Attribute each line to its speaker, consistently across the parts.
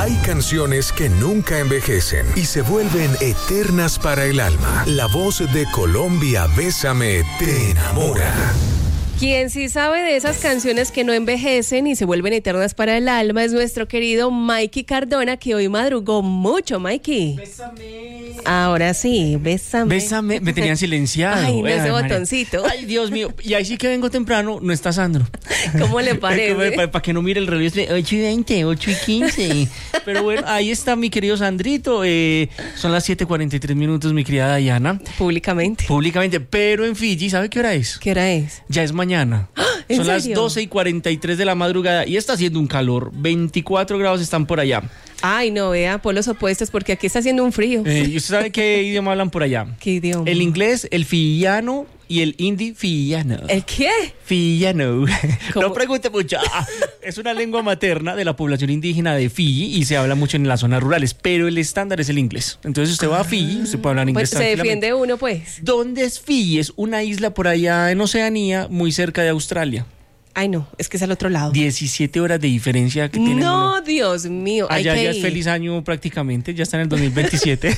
Speaker 1: Hay canciones que nunca envejecen y se vuelven eternas para el alma. La voz de Colombia, Bésame, te enamora.
Speaker 2: Quien sí sabe de esas canciones que no envejecen y se vuelven eternas para el alma es nuestro querido Mikey Cardona, que hoy madrugó mucho, Mikey.
Speaker 3: Bésame.
Speaker 2: Ahora sí, bésame.
Speaker 3: Bésame, me tenían silenciado.
Speaker 2: Ay, no, ese
Speaker 3: María.
Speaker 2: botoncito.
Speaker 3: Ay, Dios mío. Y ahí sí que vengo temprano, no está Sandro.
Speaker 2: ¿Cómo le parece?
Speaker 3: Para que no mire el reloj, 8:20, 8:15. Pero bueno, ahí está mi querido Sandrito. Son las 7:43, mi querida Dayana.
Speaker 2: Públicamente.
Speaker 3: Públicamente, pero en Fiji, ¿sabe qué hora es?
Speaker 2: ¿Qué hora es?
Speaker 3: Ya es mañana.
Speaker 2: ¿En
Speaker 3: Son las
Speaker 2: serio?
Speaker 3: 12:43 de la madrugada y está haciendo un calor. 24 grados están por allá.
Speaker 2: Ay, no, vea, polos opuestos, porque aquí está haciendo un frío.
Speaker 3: ¿Y usted sabe qué idioma hablan por allá?
Speaker 2: ¿Qué idioma?
Speaker 3: El inglés, el fiyiano y el hindi fiyano.
Speaker 2: ¿El qué?
Speaker 3: Fiyano.
Speaker 2: ¿Cómo?
Speaker 3: No pregunte mucho. Es una lengua materna de la población indígena de Fiji y se habla mucho en las zonas rurales, pero el estándar es el inglés. Entonces usted va a Fiji, usted puede hablar inglés
Speaker 2: Pues se
Speaker 3: tranquilamente.
Speaker 2: defiende uno, pues.
Speaker 3: ¿Dónde es Fiji? Es una isla por allá en Oceanía, muy cerca de Australia.
Speaker 2: Ay, no, es que es al otro lado.
Speaker 3: 17 horas de diferencia que tienen.
Speaker 2: No, Dios mío. Hay
Speaker 3: Allá
Speaker 2: que
Speaker 3: ya es
Speaker 2: ir.
Speaker 3: feliz año prácticamente, ya está en el 2027.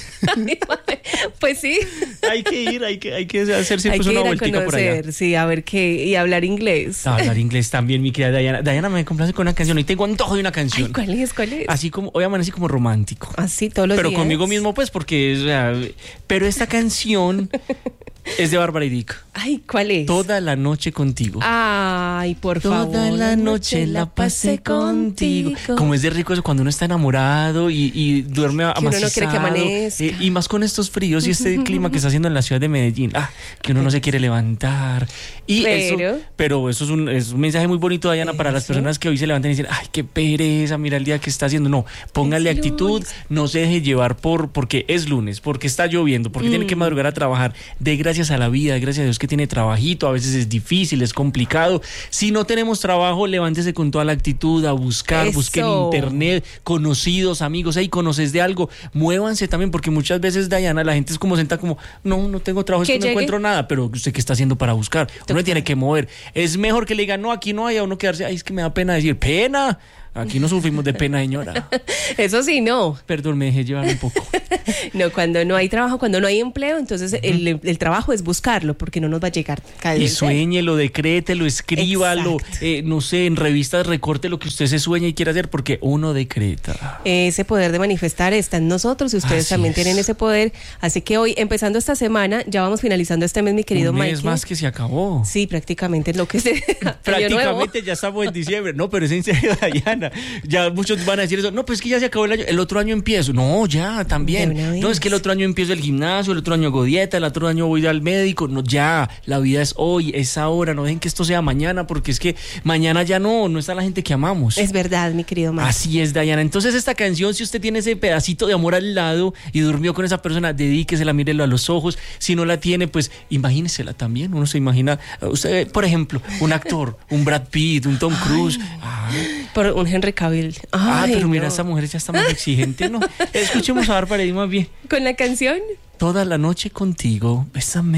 Speaker 2: Pues sí.
Speaker 3: hay que ir, hay que hacer
Speaker 2: Hay
Speaker 3: siempre
Speaker 2: que
Speaker 3: una
Speaker 2: ir a
Speaker 3: vueltica por allá.
Speaker 2: conocer, sí, a ver qué, y hablar inglés.
Speaker 3: Hablar inglés también, mi querida Dayana. Dayana me complace con una canción. Hoy tengo antojo de una canción.
Speaker 2: Ay, ¿cuál es? ¿Cuál es?
Speaker 3: Así como, hoy amanecí como romántico.
Speaker 2: Así todos los
Speaker 3: Pero
Speaker 2: días.
Speaker 3: conmigo mismo, pues, porque, o sea, pero esta canción es de Bárbara y Dick.
Speaker 2: Ay, ¿cuál es?
Speaker 3: Toda la noche contigo.
Speaker 2: Ay, por favor.
Speaker 3: Toda la noche la pasé contigo. Como es de rico eso cuando uno está enamorado y duerme
Speaker 2: uno no quiere que
Speaker 3: amacizado.
Speaker 2: amanezca.
Speaker 3: Y más con estos fríos y este clima que está haciendo en la ciudad de Medellín. Que uno no se quiere levantar. Pero eso es un mensaje muy bonito, Dayana, para las personas que hoy se levantan y dicen, ay, qué pereza, mira el día que está haciendo. No, póngale
Speaker 2: Es
Speaker 3: actitud,
Speaker 2: lunes.
Speaker 3: no se deje llevar porque es lunes, porque está lloviendo, porque tiene que madrugar a trabajar. De gracias a la vida, gracias a Dios que tiene trabajito, a veces es difícil, es complicado. Si no tenemos trabajo, levántese con toda la actitud a buscar,
Speaker 2: Eso.
Speaker 3: busque en internet, conocidos, amigos, ahí conoces de algo, muévanse también, porque muchas veces, Dayana, la gente es como senta como, no tengo trabajo, es
Speaker 2: Que
Speaker 3: que no
Speaker 2: llegue.
Speaker 3: encuentro nada, pero usted qué está haciendo para buscar, uno tiene que mover. Es mejor que le digan, no, aquí no hay, a uno quedarse, ay, es que me da pena decir, pena. Aquí no sufrimos de pena, señora.
Speaker 2: Eso sí, no.
Speaker 3: Perdón, me dejé llevar un poco.
Speaker 2: No, cuando no hay trabajo, cuando no hay empleo, entonces el trabajo es buscarlo, porque no nos va a llegar cada
Speaker 3: Y
Speaker 2: día.
Speaker 3: suéñelo, decrételo, escríbalo, no sé, en revistas recorte lo que usted se sueña y quiere hacer, porque uno decreta.
Speaker 2: Ese poder de manifestar está en nosotros y ustedes
Speaker 3: Así
Speaker 2: también
Speaker 3: es.
Speaker 2: tienen ese poder. Así que hoy, empezando esta semana, ya vamos finalizando este mes, mi querido
Speaker 3: Un mes
Speaker 2: Mikey.
Speaker 3: más que se acabó.
Speaker 2: Sí, prácticamente es lo que se... Año nuevo.
Speaker 3: Prácticamente ya estamos en diciembre. No, pero es en serio, Dayana. Ya muchos van a decir eso. No, pues es que ya se acabó el año. El otro año empiezo. No, ya, también.
Speaker 2: De una vez.
Speaker 3: No, es que el otro año empiezo el gimnasio, el otro año hago dieta, el otro año voy al médico. No, ya, la vida es hoy, es ahora. No dejen que esto sea mañana, porque es que mañana ya no está la gente que amamos.
Speaker 2: Es verdad, mi querido Mikey.
Speaker 3: Así es, Dayana. Entonces esta canción, si usted tiene ese pedacito de amor al lado y durmió con esa persona, dedíquesela, mírelo a los ojos. Si no la tiene, pues imagínesela también. Uno se imagina, usted, por ejemplo, un actor, un Brad Pitt, un Tom Cruise.
Speaker 2: Por un Henry Cavill. Ay,
Speaker 3: Pero mira,
Speaker 2: no.
Speaker 3: esta mujer ya está más exigente, ¿no? Escuchemos a Bárbara y más bien.
Speaker 2: ¿Con la canción?
Speaker 3: Toda la noche contigo, bésame.